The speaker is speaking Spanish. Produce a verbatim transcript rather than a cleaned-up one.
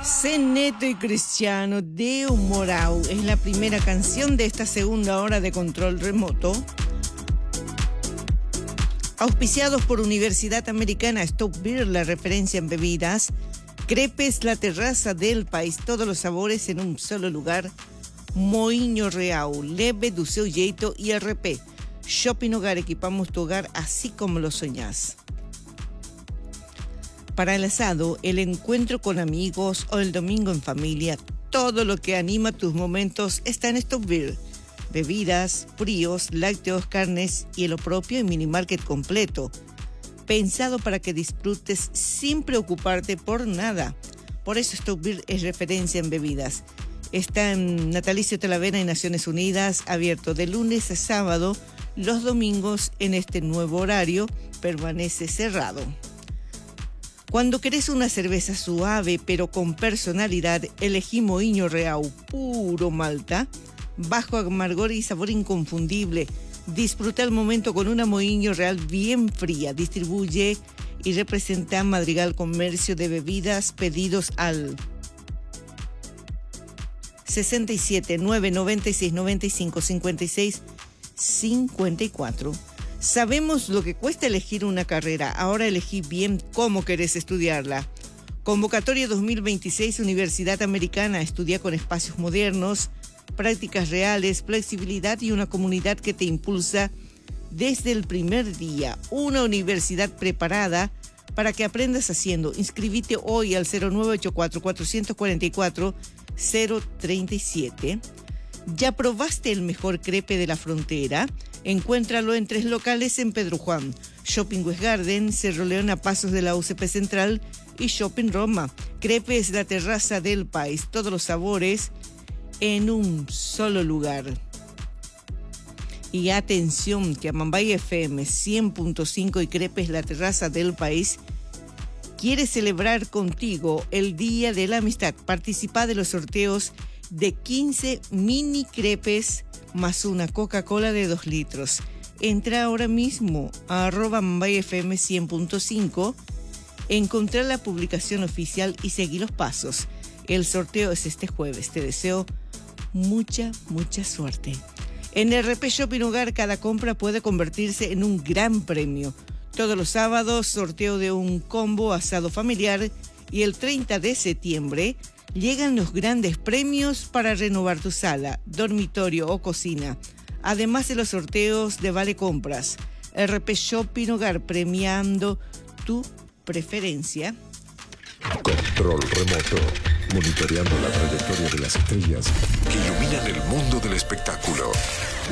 Zé Neto y Cristiano, Deo Morau, es la primera canción de esta segunda hora de Control Remoto. Auspiciados por Universidad Americana Stop Beer, la referencia en bebidas. Crepes, la terraza del país, todos los sabores en un solo lugar. Moinho Real, Leve do seu jeito y R P. Shopping Hogar, equipamos tu hogar así como lo soñás. Para el asado, el encuentro con amigos o el domingo en familia, todo lo que anima tus momentos está en Stop Beer. Bebidas, fríos, lácteos, carnes y lo propio en mini market completo. Pensado para que disfrutes sin preocuparte por nada. Por eso Stop Beer es referencia en bebidas. Está en Natalicio Talavera y Naciones Unidas, abierto de lunes a sábado. Los domingos en este nuevo horario permanece cerrado. Cuando querés una cerveza suave pero con personalidad, elegí Moinho Real, puro malta, bajo amargor y sabor inconfundible. Disfruta el momento con una Moinho Real bien fría. Distribuye y representa Madrigal Comercio de Bebidas. Pedidos al sesenta y siete, nueve noventa y seis, noventa y cinco, cincuenta y seis, cincuenta y cuatro. Sabemos lo que cuesta elegir una carrera. Ahora elegí bien cómo querés estudiarla. Convocatoria dos mil veintiséis, Universidad Americana. Estudia con espacios modernos, prácticas reales, flexibilidad y una comunidad que te impulsa desde el primer día. Una universidad preparada para que aprendas haciendo. Inscribite hoy al cero nueve ocho cuatro, cuatro cuatro cuatro, cero tres siete. ¿Ya probaste el mejor crepe de la frontera? Encuéntralo en tres locales en Pedro Juan. Shopping West Garden, Cerro León a pasos de la U C P Central y Shopping Roma. Crepes, la terraza del país. Todos los sabores en un solo lugar. Y atención, que Amambay F M cien punto cinco y Crepes, la terraza del país quiere celebrar contigo el Día de la Amistad. Participa de los sorteos de quince mini crepes más una Coca-Cola de dos litros. Entra ahora mismo a arroba Amambay F M cien punto cinco, encontrar la publicación oficial y seguir los pasos. El sorteo es este jueves. Te deseo mucha, mucha suerte. En R P Shopping Hogar, cada compra puede convertirse en un gran premio. Todos los sábados, sorteo de un combo asado familiar y el treinta de septiembre llegan los grandes premios para renovar tu sala, dormitorio o cocina. Además de los sorteos de Vale Compras. R P Shopping Hogar, premiando tu preferencia. Control remoto, monitoreando la trayectoria de las estrellas que iluminan el mundo del espectáculo.